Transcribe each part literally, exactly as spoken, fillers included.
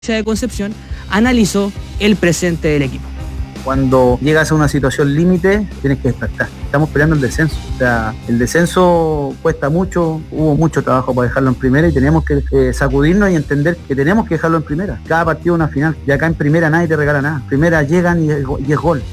de Concepción, analizó el presente del equipo. Cuando llegas a una situación límite, tienes que despertar. Estamos peleando el descenso. O sea, el descenso cuesta mucho, hubo mucho trabajo para dejarlo en primera y tenemos que eh, sacudirnos y entender que tenemos que dejarlo en primera. Cada partido es una final. Y acá en primera nadie te regala nada. En primera llegan y es, y es gol.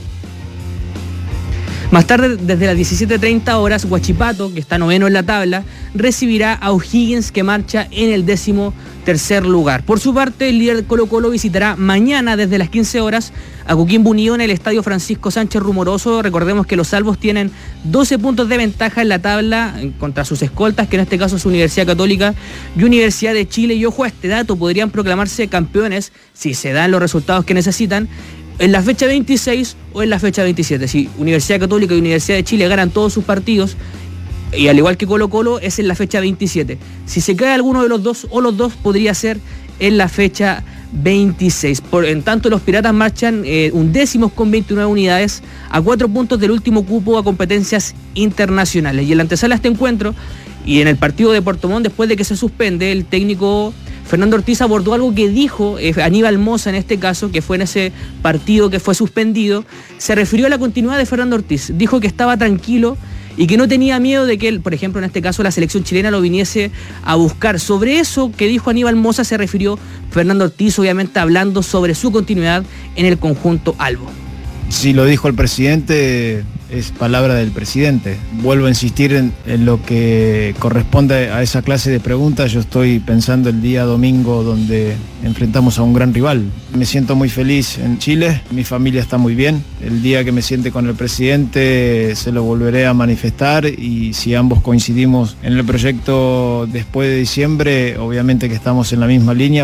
Más tarde, desde las diecisiete treinta horas, Huachipato, que está noveno en la tabla, recibirá a O'Higgins, que marcha en el décimo tercer lugar. Por su parte, el líder Colo Colo visitará mañana desde las quince horas a Coquimbo Unido en el estadio Francisco Sánchez Rumoroso. Recordemos que los salvos tienen doce puntos de ventaja en la tabla contra sus escoltas, que en este caso es Universidad Católica y Universidad de Chile. Y ojo a este dato, podrían proclamarse campeones si se dan los resultados que necesitan en la fecha veintiséis o en la fecha veintisiete. Si Universidad Católica y Universidad de Chile ganan todos sus partidos, y al igual que Colo Colo, es en la fecha veintisiete. Si se cae alguno de los dos o los dos, podría ser en la fecha veintiséis. Por, en tanto, los Piratas marchan eh, undécimos con veintinueve unidades, a cuatro puntos del último cupo a competencias internacionales. Y en la antesala a este encuentro, y en el partido de Puerto Montt, después de que se suspende, el técnico Fernando Ortiz abordó algo que dijo eh, Aníbal Mosa en este caso, que fue en ese partido que fue suspendido. Se refirió a la continuidad de Fernando Ortiz. Dijo que estaba tranquilo y que no tenía miedo de que, por ejemplo, en este caso la selección chilena lo viniese a buscar. Sobre eso que dijo Aníbal Mosa se refirió Fernando Ortiz, obviamente hablando sobre su continuidad en el conjunto albo. Si lo dijo el presidente, es palabra del presidente. Vuelvo a insistir en, en lo que corresponde a esa clase de preguntas. Yo estoy pensando el día domingo donde enfrentamos a un gran rival. Me siento muy feliz en Chile, mi familia está muy bien. El día que me siente con el presidente se lo volveré a manifestar y si ambos coincidimos en el proyecto después de diciembre, obviamente que estamos en la misma línea.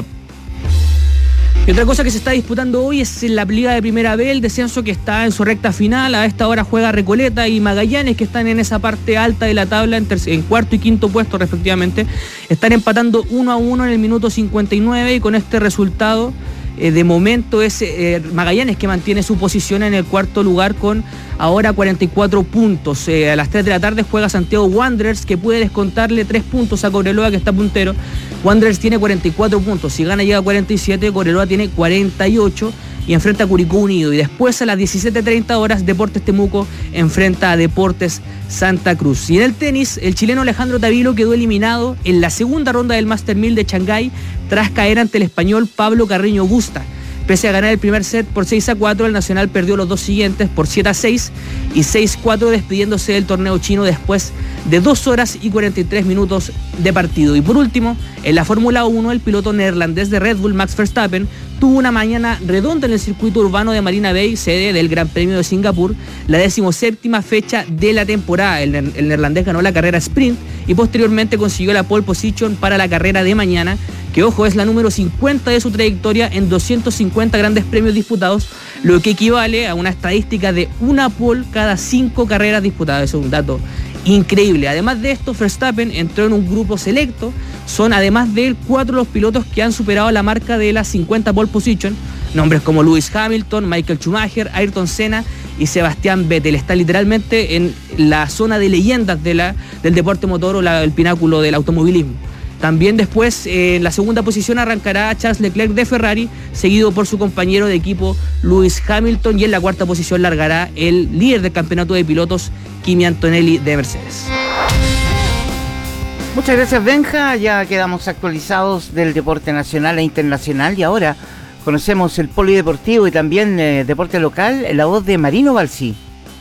Y otra cosa que se está disputando hoy es en la Liga de Primera B, el descenso que está en su recta final. A esta hora juega Recoleta y Magallanes, que están en esa parte alta de la tabla, en, tercer, en cuarto y quinto puesto respectivamente. Están empatando uno a uno en el minuto cincuenta y nueve y con este resultado, eh, de momento es eh, Magallanes que mantiene su posición en el cuarto lugar con ahora cuarenta y cuatro puntos. Eh, a las tres de la tarde juega Santiago Wanderers, que puede descontarle tres puntos a Cobreloa, que está puntero. Wanderers tiene cuarenta y cuatro puntos, si gana llega a cuarenta y siete, Cobreloa tiene cuarenta y ocho y enfrenta a Curicó Unido. Y después a las diecisiete treinta horas Deportes Temuco enfrenta a Deportes Santa Cruz. Y en el tenis, el chileno Alejandro Tavilo quedó eliminado en la segunda ronda del Master mil de Shanghái tras caer ante el español Pablo Carreño Busta. Pese a ganar el primer set por seis a cuatro, el nacional perdió los dos siguientes por siete a seis y seis a cuatro, despidiéndose del torneo chino después de dos horas y cuarenta y tres minutos de partido. Y por último, en la Fórmula uno, el piloto neerlandés de Red Bull, Max Verstappen, tuvo una mañana redonda en el circuito urbano de Marina Bay, sede del Gran Premio de Singapur, la decimoséptima fecha de la temporada. El, el neerlandés ganó la carrera sprint y posteriormente consiguió la pole position para la carrera de mañana, que ojo, es la número cincuenta de su trayectoria en doscientos cincuenta grandes premios disputados, lo que equivale a una estadística de una pole cada cinco carreras disputadas. Eso es un dato increíble. Además de esto, Verstappen entró en un grupo selecto. Son además de él cuatro los pilotos que han superado la marca de las cincuenta pole position. Nombres como Lewis Hamilton, Michael Schumacher, Ayrton Senna y Sebastián Vettel. Está literalmente en la zona de leyendas de la, del deporte motor o la, el pináculo del automovilismo. También después, eh, en la segunda posición arrancará Charles Leclerc de Ferrari, seguido por su compañero de equipo Lewis Hamilton, y en la cuarta posición largará el líder del campeonato de pilotos, Kimi Antonelli de Mercedes. Muchas gracias, Benja. Ya quedamos actualizados del deporte nacional e internacional y ahora conocemos el polideportivo y también eh, deporte local, la voz de Marino Balsi.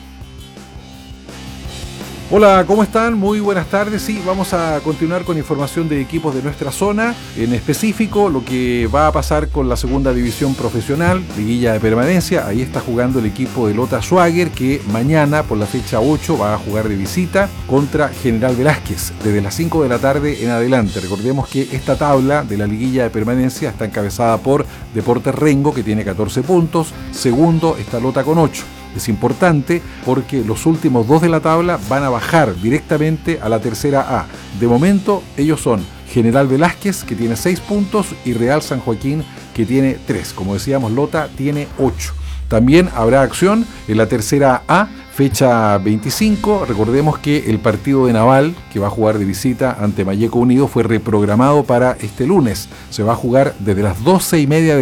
Hola, ¿cómo están? Muy buenas tardes. Sí, vamos a continuar con información de equipos de nuestra zona, en específico lo que va a pasar con la segunda división profesional, liguilla de permanencia. Ahí está jugando el equipo de Lota Schwager, que mañana por la fecha ocho va a jugar de visita contra General Velázquez desde las cinco de la tarde en adelante. Recordemos que esta tabla de la liguilla de permanencia está encabezada por Deportes Rengo, que tiene catorce puntos, segundo está Lota con ocho. Es importante porque los últimos dos de la tabla van a bajar directamente a la tercera A. De momento ellos son General Velázquez, que tiene seis puntos, y Real San Joaquín, que tiene tres. Como decíamos, Lota tiene ocho. También habrá acción en la tercera A. fecha veinticinco. Recordemos que el partido de Naval, que va a jugar de visita ante Malleco Unido, fue reprogramado para este lunes. Se va a jugar desde las doce y media de